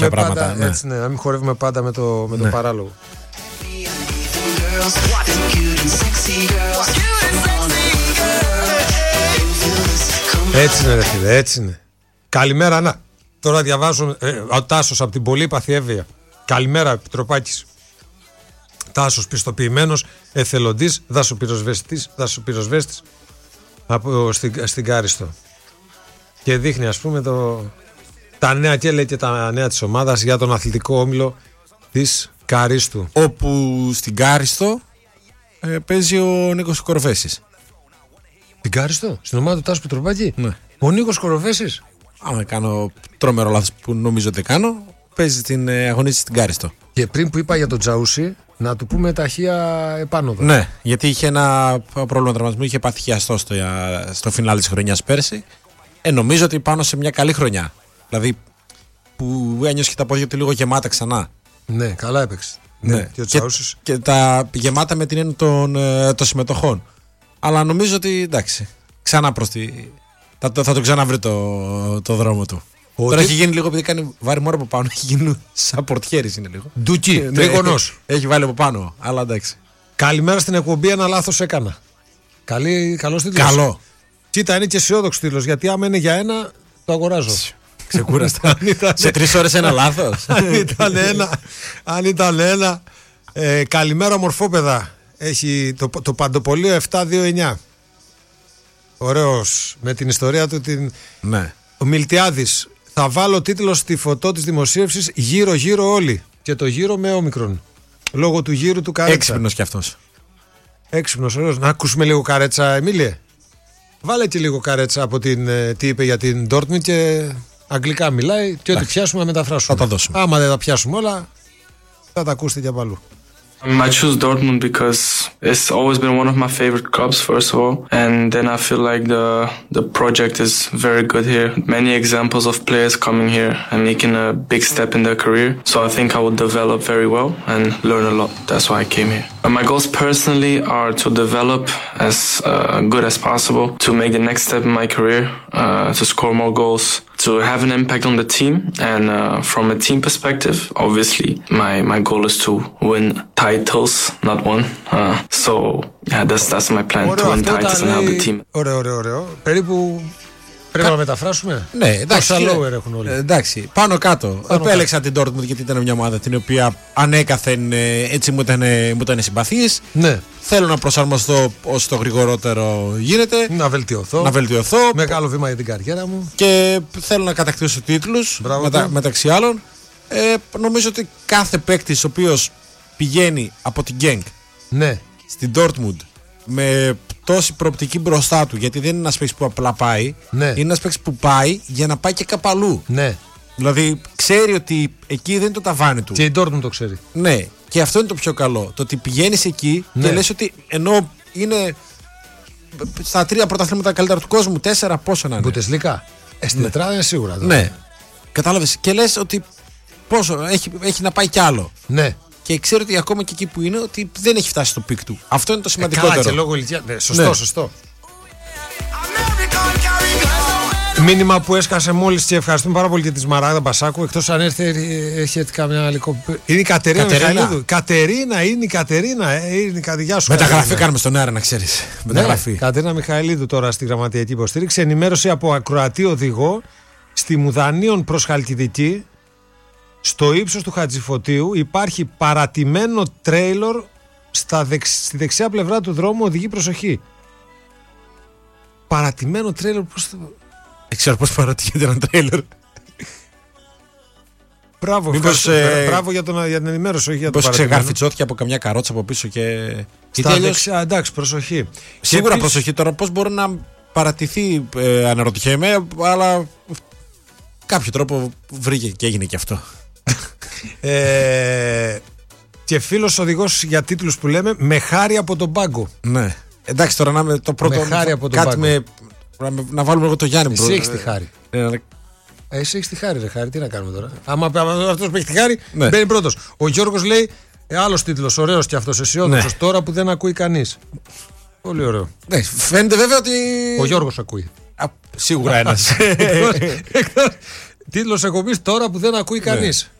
πράγματα. Πάντα, έτσι, ναι, να μην χορεύουμε πάντα με το παράλογο. Έτσι είναι, ρε φίλε, έτσι είναι. Καλημέρα, να. Τώρα διαβάζω ο Τάσος από την Πολύπαθη Εύβοια. Καλημέρα, Επιτροπάκης. Τάσος, πιστοποιημένος, εθελοντής, δασοπυροσβέστης στην Κάριστο. Και δείχνει, ας πούμε, τα νέα, και λέει και τα νέα της ομάδας για τον αθλητικό όμιλο της Καρίστου. Όπου στην Κάριστο παίζει ο Νίκος Κοροφέσης. Στην Κάριστο, στην ομάδα του Τάσου Πετροπάκη. Ναι. Ο Νίκος Κοροφέσης. Άμα κάνω τρομερό λάθος που νομίζω ότι κάνω, παίζει στην αγωνίστηση στην Κάριστο. Και πριν που είπα για τον Τζαούσι, να του πούμε ταχεία επάνω εδώ. Ναι, γιατί είχε ένα πρόβλημα τραυματισμού, είχε πάθει χιαστό στο φινάλ της χρονιάς πέρσι. Νομίζω ότι πάνω σε μια καλή χρονιά. Δηλαδή που ένιωσε και τα πόδια του λίγο γεμάτα ξανά. Ναι, καλά έπαιξε. Ναι. Και τα γεμάτα με την έννοια των συμμετοχών. Αλλά νομίζω ότι εντάξει, ξανά θα το ξαναβρει το δρόμο του. Τώρα έχει γίνει λίγο, επειδή κάνει βάρη μόνο από πάνω, έχει γίνει σαν πορτιέρης είναι λίγο. Ντουκί, τρίγωνος. Έχει βάλει από πάνω, αλλά εντάξει. Καλημέρα στην εκπομπή, ένα λάθος έκανα. Καλός τίτλος. Καλό. Κοίτα, είναι και αισιόδοξο τίτλος, γιατί άμα είναι για ένα, το αγοράζω. Ξεκούραστα. Σε 3 ώρες ένα λάθος. Αν ήταν ένα. Καλημέρα, ομορφόπεδα. Έχει το Παντοπολείο 729. Ωραίος. Με την ιστορία του. Ναι. Ο Μιλτιάδης. Θα βάλω τίτλο στη φωτό της δημοσίευσης γύρω-γύρω όλοι. Και το γύρω με όμικρον. Λόγω του γύρου του Καρέτσα. Έξυπνος κι αυτός. Έξυπνος, ωραίος. Να ακούσουμε λίγο Καρέτσα, Εμίλιε. Βάλε και λίγο Καρέτσα από τι είπε για την Dortmund και αγγλικά μιλάει. Και ό,τι πιάσουμε να μεταφράσουμε. Θα τα δώσουμε. Άμα δεν τα πιάσουμε όλα, θα τα ακούσετε και από αλλού. I choose Dortmund because it's always been one of my favorite clubs, first of all, and then I feel like the project is very good here. Many examples of players coming here and making a big step in their career. So I think I will develop very well and learn a lot. That's why I came here. And my goals personally are to develop as good as possible, to make the next step in my career, to score more goals, to have an impact on the team. And from a team perspective, obviously, my goal is to win titles, not one. So yeah, that's my plan, to win titles and help the team. Ωραίο. Περίπου πρέπει να μεταφράσουμε. Ναι, εντάξει. Lower έχουν όλοι. Εντάξει, πάνω κάτω. Επέλεξα την Dortmund γιατί ήταν μια ομάδα την οποία ανέκαθεν έτσι μου ήταν συμπαθής. Ναι. Θέλω να προσαρμοστώ όσο το γρηγορότερο γίνεται. Να βελτιωθώ. Μεγάλο βήμα για την καριέρα μου. Και θέλω να κατακτήσω τίτλους μεταξύ άλλων. Νομίζω ότι κάθε παίκτης ο οποίος πηγαίνει από την Genk στην Dortmund με τόση προοπτική μπροστά του, γιατί δεν είναι ένας παίκτης που απλά πάει, είναι ένας παίκτης που πάει για να πάει και κάπου αλλού. Ναι. Δηλαδή ξέρει ότι εκεί δεν είναι το ταβάνι του. Και η Dortmund το ξέρει. Ναι, και αυτό είναι το πιο καλό. Το ότι πηγαίνεις εκεί και λες ότι ενώ είναι στα 3 πρωταθλήματα καλύτερα του κόσμου, 4 πόσο να είναι. Μπουτεσλίκα. Στην τετράδα είναι σίγουρα. Ναι. Κατάλαβες. Και λες ότι πόσο έχει να πάει κι άλλο. Ναι. Και ξέρω ότι ακόμα και εκεί που είναι, ότι δεν έχει φτάσει στο πικ του. Αυτό είναι το σημαντικότερο. Καλά, και λόγω ηλικία. Ναι, σωστό. Μήνυμα που έσκασε μόλις και ευχαριστούμε πάρα πολύ για τη Σμαράγδα Μπασάκου. Εκτός αν έχει καμιά άλλη. Είναι η Κατερίνα Μιχαηλίδου. Είναι η Κατερίνα. Γεια σου. Μεταγραφή κάνουμε στον αέρα, να ξέρεις. Μεταγραφή. Κατερίνα Μιχαηλίδου τώρα στη γραμματιακή υποστήριξη. Ενημέρωση από ακροατή οδηγό στη Μουδανίων προς Χαλκιδική. Στο ύψος του Χατζηφωτίου υπάρχει παρατημένο τρέιλορ στη δεξιά πλευρά του δρόμου, οδηγεί προσοχή. Παρατημένο τρέιλορ, πώς το... Δεν ξέρω πώς παρατηείται ένα τρέιλορ. Μπράβο, μπράβο για την ενημέρωση, όχι για το παρατημένο. Πώς ξεγαρφιτσώθηκε από καμιά καρότσα από πίσω και... Στα δεξιά, εντάξει, προσοχή. Σίγουρα προσοχή τώρα, πώς μπορεί να παρατηθεί, αναρωτιέμαι, αλλά κάποιο τρόπο βρήκε και έγινε και αυτό. Και φίλος οδηγός για τίτλους που λέμε με χάρη από τον πάγκο. Ναι. Εντάξει, τώρα να είμαι το πρώτο. Με χάρη από τον πάγκο. Να βάλουμε εγώ το Γιάννη. Εσύ έχεις τη χάρη. Εσύ έχεις τη χάρη, ρε χάρη. Τι να κάνουμε τώρα. Άμα αυτός που έχει τη χάρη, μπαίνει πρώτος. Ο Γιώργος λέει άλλος τίτλος, ωραίος και αυτός, αισιόδοξος. Τώρα που δεν ακούει κανείς. Πολύ ωραίο. Ναι, φαίνεται βέβαια ότι. Ο Γιώργος ακούει. Σίγουρα ένας. Τίτλος εκπομπής τώρα που δεν ακούει κανείς.